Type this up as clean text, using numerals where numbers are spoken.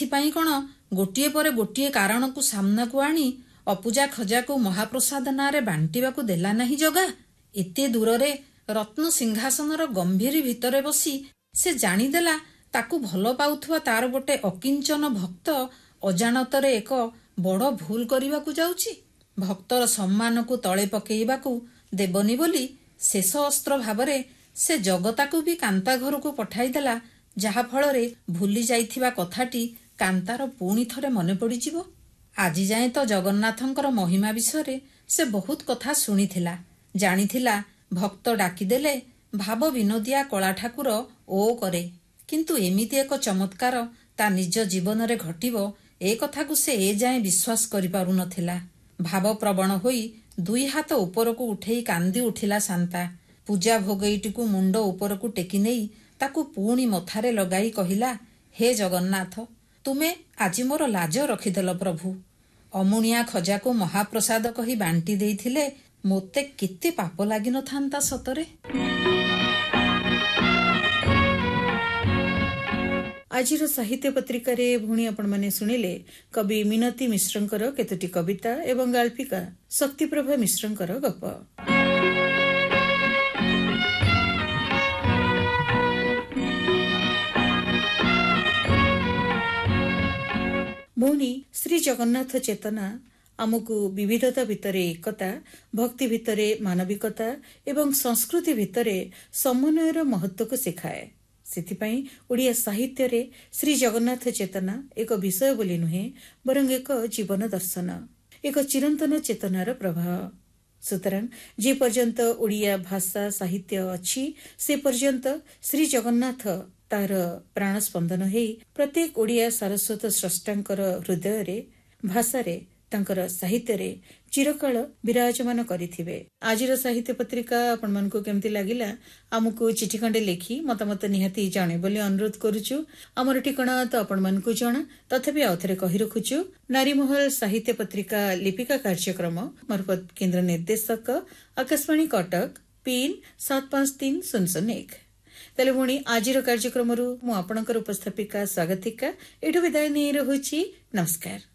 ଏଥିପାଇଁ କ'ଣ ଗୋଟିଏ ପରେ ଗୋଟିଏ କାରଣକୁ ସାମ୍ନାକୁ ଆଣି ଅପୂଜା ଖଜାକୁ ମହାପ୍ରସାଦ ନାଁରେ ବାଣ୍ଟିବାକୁ ଦେଲା ନାହିଁ ଜଗା? ଏତେ ଦୂରରେ ରତ୍ନ ସିଂହାସନର ଗମ୍ଭୀରି ଭିତରେ ବସି ସେ ଜାଣିଦେଲା ତାକୁ ଭଲ ପାଉଥିବା ତାର ଗୋଟେ ଅକିଞ୍ଚନ ଭକ୍ତ ଅଜାଣତରେ ଏକ ବଡ଼ ଭୁଲ କରିବାକୁ ଯାଉଛି। ଭକ୍ତର ସମ୍ମାନକୁ ତଳେ ପକେଇବାକୁ ଦେବନି ବୋଲି ଶେଷ ଅସ୍ତ୍ର ଭାବରେ ସେ ଜଗତାକୁ ବି କାନ୍ତା ଘରକୁ ପଠାଇଦେଲା, ଯାହାଫଳରେ ଭୁଲି ଯାଇଥିବା କଥାଟି କାନ୍ତାର ପୁଣି ଥରେ ମନେ ପଡ଼ିଯିବ। ଆଜି ଯାଏଁ ତ ଜଗନ୍ନାଥଙ୍କର ମହିମା ବିଷୟରେ ସେ ବହୁତ କଥା ଶୁଣିଥିଲା, ଜାଣିଥିଲା ଭକ୍ତ ଡାକିଦେଲେ ଭାବ ବିନୋଦିଆ କଳା ଠାକୁର ଓ କରେ। କିନ୍ତୁ ଏମିତି ଏକ ଚମତ୍କାର ତା ନିଜ ଜୀବନରେ ଘଟିବ ଏ କଥାକୁ ସେ ଏଯାଏଁ ବିଶ୍ୱାସ କରିପାରୁନଥିଲା। ଭାବପ୍ରବଣ ହୋଇ ଦୁଇ ହାତ ଉପରକୁ ଉଠେଇ କାନ୍ଦି ଉଠିଲା ଶାନ୍ତା। ପୂଜା ଭୋଗଇଟିକୁ ମୁଣ୍ଡ ଉପରକୁ ଟେକି ନେଇ ତାକୁ ପୁଣି ମଥାରେ ଲଗାଇ କହିଲା, ହେ ଜଗନ୍ନାଥ, ତୁମେ ଆଜି ମୋର ଲାଜ ରଖିଦେଲ ପ୍ରଭୁ। ଅମୁଣିଆ ଖଜାକୁ ମହାପ୍ରସାଦ କହି ବାଣ୍ଟି ଦେଇଥିଲେ ମୋତେ କେତେ ପାପ ଲାଗିନଥାନ୍ତା ସତରେ। ଆଜିର ସାହିତ୍ୟ ପତ୍ରିକାରେ ଭଉଣୀ ଆପଣମାନେ ଶୁଣିଲେ କବି ମିନତୀ ମିଶ୍ରଙ୍କର କେତୋଟି କବିତା ଏବଂ ଗାଳ୍ପିକା ଶକ୍ତିପ୍ରଭା ମିଶ୍ରଙ୍କର ଗପ। ଭଉଣୀ, ଶ୍ରୀ ଜଗନ୍ନାଥ ଚେତନା ଆମକୁ ବିବିଧତା ଭିତରେ ଏକତା, ଭକ୍ତି ଭିତରେ ମାନବିକତା ଏବଂ ସଂସ୍କୃତି ଭିତରେ ସମନ୍ୱୟର ମହତ୍ତ୍ୱକୁ ଶିଖାଏ। ସେଥିପାଇଁ ଓଡ଼ିଆ ସାହିତ୍ୟରେ ଶ୍ରୀ ଜଗନ୍ନାଥ ଚେତନା ଏକ ବିଷୟ ବୋଲି ନୁହେଁ, ବରଂ ଏକ ଜୀବନ ଦର୍ଶନ, ଏକ ଚିରନ୍ତନ ଚେତନାର ପ୍ରବାହ। ସୁତରାଂ ଯେ ପର୍ଯ୍ୟନ୍ତ ଓଡ଼ିଆ ଭାଷା ସାହିତ୍ୟ ଅଛି ସେ ପର୍ଯ୍ୟନ୍ତ ଶ୍ରୀ ଜଗନ୍ନାଥ ତାହାର ପ୍ରାଣ ସ୍ପନ୍ଦନ ହେଇ ପ୍ରତ୍ୟେକ ଓଡ଼ିଆ ସାରସ୍ୱତ ସ୍ରଷ୍ଟାଙ୍କର ହୃଦୟରେ, ଭାଷାରେ, ତାଙ୍କର ସାହିତ୍ୟରେ ଚିରକାଳ ବିରାଜମାନ କରିଥିବେ। ଆଜିର ସାହିତ୍ୟ ପତ୍ରିକା ଆପଣମାନଙ୍କୁ କେମିତି ଲାଗିଲା ଆମକୁ ଚିଠି ଖଣ୍ଡେ ଲେଖି ମତାମତ ନିହାତି ଜଣେ ବୋଲି ଅନୁରୋଧ କରୁଛୁ। ଆମର ଠିକଣା ତ ଆପଣମାନଙ୍କୁ ଜଣା, ତଥାପି ଆଉଥରେ କହି ରଖୁଛୁ। ନାରୀମହଲ ସାହିତ୍ୟ ପତ୍ରିକା ଲିପିକା କାର୍ଯ୍ୟକ୍ରମ ମରଫତ କେନ୍ଦ୍ର ନିର୍ଦ୍ଦେଶକ ଆକାଶବାଣୀ କଟକ, ପିନ୍ 753001। ତାହେଲେ ଭଉଣୀ, ଆଜିର କାର୍ଯ୍ୟକ୍ରମରୁ ମୁଁ ଆପଣଙ୍କର ଉପସ୍ଥାପିକା ସ୍ୱାଗତିକା ଏଠୁ ବିଦାୟ ନେଇ ରହୁଛି। ନମସ୍କାର।